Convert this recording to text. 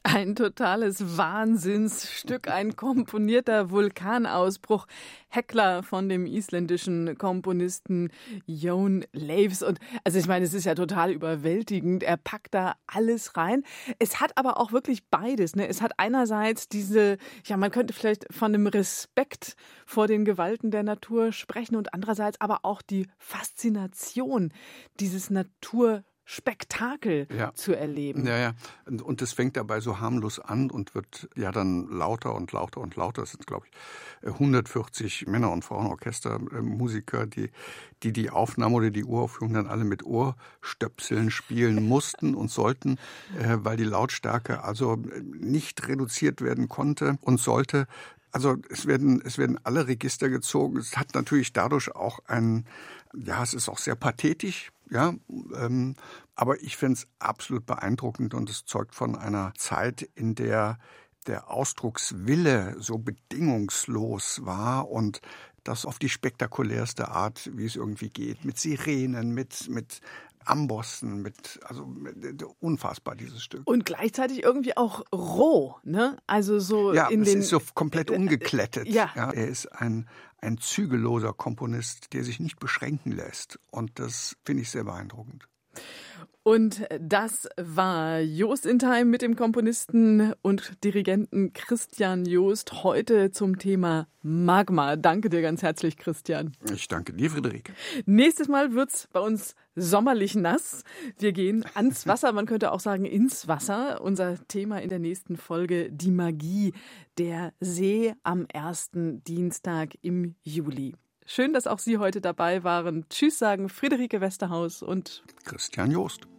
Ein totales Wahnsinnsstück, ein komponierter Vulkanausbruch. Hekla von dem isländischen Komponisten Jón Leifs. Und also ich meine, es ist ja total überwältigend. Er packt da alles rein. Es hat aber auch wirklich beides. Ne? Es hat einerseits man könnte vielleicht von einem Respekt vor den Gewalten der Natur sprechen und andererseits aber auch die Faszination, dieses Naturspektakel zu erleben. Ja. Und das fängt dabei so harmlos an und wird ja dann lauter und lauter und lauter. Es sind, glaube ich, 140 Männer- und Frauenorchestermusiker, die Aufnahme oder die Uraufführung dann alle mit Ohrstöpseln spielen mussten und sollten, weil die Lautstärke also nicht reduziert werden konnte und sollte. Also es werden alle Register gezogen. Es hat natürlich dadurch auch es ist auch sehr pathetisch, ja, aber ich finde es absolut beeindruckend und es zeugt von einer Zeit, in der der Ausdruckswille so bedingungslos war und das auf die spektakulärste Art, wie es irgendwie geht, mit Sirenen, mit Ambossen, unfassbar dieses Stück. Und gleichzeitig irgendwie auch roh, ne? Also so es ist so komplett ungeklettet. Ja. Er ist ein zügelloser Komponist, der sich nicht beschränken lässt. Und das finde ich sehr beeindruckend. Und das war Joost in Time mit dem Komponisten und Dirigenten Christian Joost heute zum Thema Magma. Danke dir ganz herzlich, Christian. Ich danke dir, Friederike. Nächstes Mal wird's bei uns sommerlich nass. Wir gehen ans Wasser, man könnte auch sagen ins Wasser. Unser Thema in der nächsten Folge, die Magie der See am ersten Dienstag im Juli. Schön, dass auch Sie heute dabei waren. Tschüss sagen Friederike Westerhaus und Christian Joost.